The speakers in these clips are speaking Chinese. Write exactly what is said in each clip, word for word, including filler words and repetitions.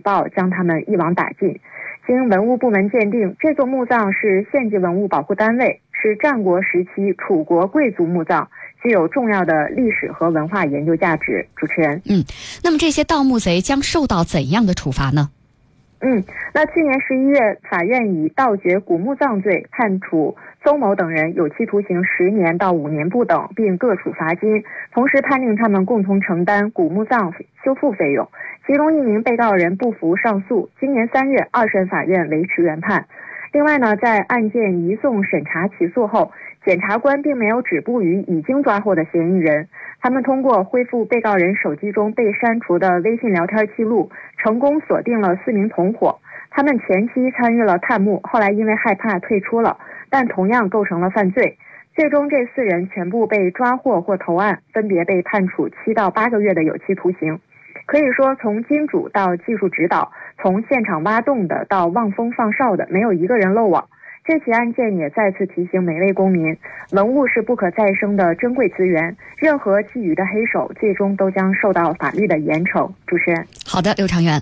报将他们一网打尽。经文物部门鉴定，这座墓葬是县级文物保护单位，是战国时期楚国贵族墓葬，具有重要的历史和文化研究价值。主持人， 嗯，那么这些盗墓贼将受到怎样的处罚呢？ 嗯，那去年十一月，法院以盗掘古墓葬罪判处邹某等人有期徒刑十年到五年不等，并各处罚金，同时判令他们共同承担古墓葬修复费用。其中一名被告人不服上诉，今年三月二审法院维持原判。另外呢，在案件移送审查起诉后，检察官并没有止步于已经抓获的嫌疑人，他们通过恢复被告人手机中被删除的微信聊天记录，成功锁定了四名同伙。他们前期参与了探墓，后来因为害怕退出了，但同样构成了犯罪。最终这四人全部被抓获或投案，分别被判处七到八个月的有期徒刑。可以说，从金主到技术指导，从现场挖洞的到望风放哨的，没有一个人漏网。这起案件也再次提醒每位公民，文物是不可再生的珍贵资源，任何觊觎的黑手最终都将受到法律的严惩。主持人， 好的，刘长远。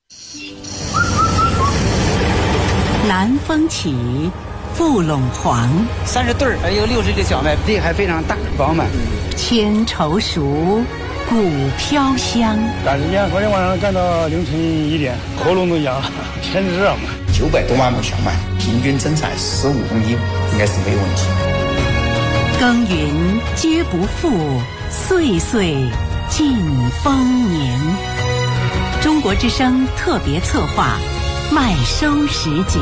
南风起，富陇黄， 三十对儿，还有六十个小麦，地还非常大饱满。 千愁熟，谷飘香。 赶时间，昨天晚上干到凌晨一点，喉咙都痒了，天热嘛。 九百多万亩小麦，平均增产十五公斤，应该是没有问题。 耕耘皆不负，岁岁尽丰年。中国之声特别策划，麦收时节。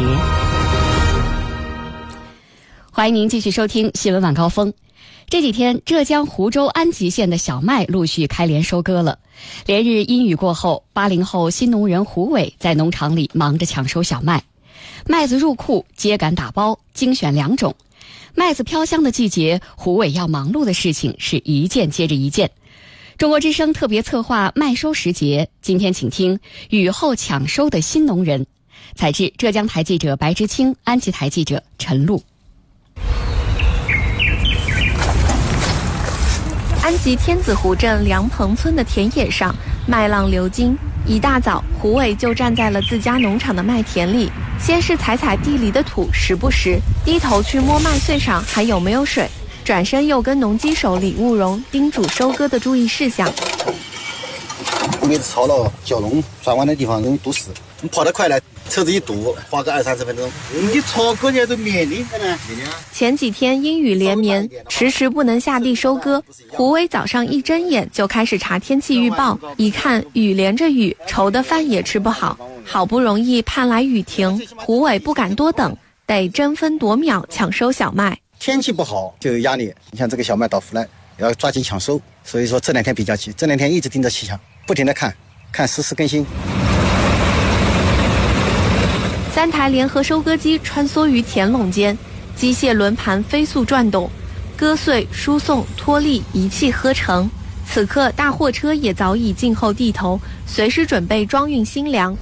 欢迎您继续收听新闻晚高峰。这几天，浙江湖州安吉县的小麦陆续开镰收割了。连日阴雨过后，八零后新农人胡伟在农场里忙着抢收小麦。麦子入库，秸秆打包，精选良种。麦子飘香的季节，胡伟要忙碌的事情是一件接着一件。中国之声特别策划麦收时节，今天请听雨后抢收的新农人。采制浙江台记者白之清，安吉台记者陈露。 安吉天子湖镇梁棚村的田野上，麦浪流金。一大早，胡伟就站在了自家农场的麦田里，先是踩踩地里的土，时不时低头去摸麦穗上还有没有水，转身又跟农机手李务荣叮嘱收割的注意事项。 每次操了蛟龙转弯的地方容易堵死，你跑得快了，车子一堵，花个二三十分钟。你操割起来都免力的呢。 前几天阴雨连绵，迟迟不能下地收割。胡伟早上一睁眼就开始查天气预报，一看雨连着雨，愁的饭也吃不好。好不容易盼来雨停，胡伟不敢多等，得争分夺秒抢收小麦。 天气不好就有压力，你像这个小麦倒伏了，要抓紧抢收。所以说这两天比较急，这两天一直盯着气象，不停地看，看实时更新。 三台联合收割机穿梭于田垄间，机械轮盘飞速转动，割穗、输送、脱粒一气呵成。此刻，大货车也早已静候地头，随时准备装运新粮。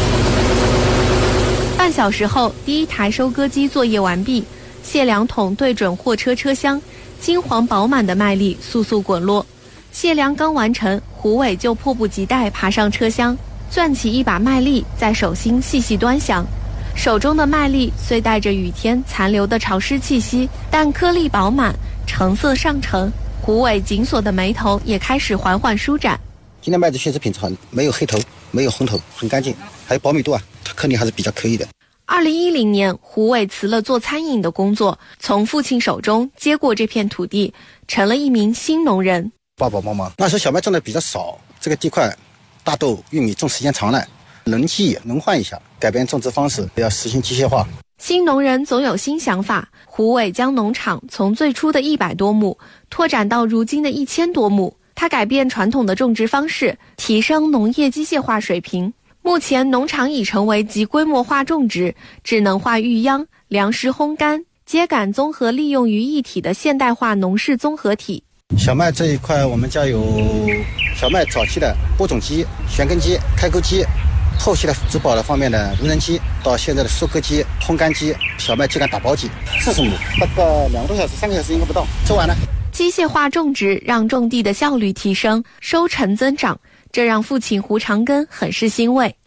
半小时后，第一台收割机作业完毕，卸粮桶对准货车车厢，金黄饱满的麦粒簌簌滚落。卸粮刚完成，胡伟就迫不及待爬上车厢，攥起一把麦粒，在手心细细端详。手中的麦粒虽带着雨天残留的潮湿气息，但颗粒饱满，成色上乘。胡伟紧锁的眉头也开始缓缓舒展。 今天麦子确实品质好，没有黑头，没有红头，很干净，还有饱满度啊，它颗粒还是比较可以的。 二零一零年，胡伟辞了做餐饮的工作，从父亲手中接过这片土地，成了一名新农人。 爸爸妈妈那时候小麦种的比较少，这个地块大豆、玉米种时间长了，轮替轮换一下，改变种植方式，要实行机械化。 新农人总有新想法，胡伟将农场从最初的一百多亩拓展到如今的一千多亩。他改变传统的种植方式，提升农业机械化水平。目前农场已成为集规模化种植、智能化育秧、粮食烘干、秸秆综合利用于一体的现代化农事综合体。 小麦这一块，我们家有小麦早期的播种机、旋耕机、开沟机，后期的植保的方面的无人机，到现在的收割机、烘干机、小麦秸秆打包机，四十亩，大概两个多小时、三个小时应该不到，做完了。 机械化种植让种地的效率提升，收成增长，这让父亲胡长根很是欣慰。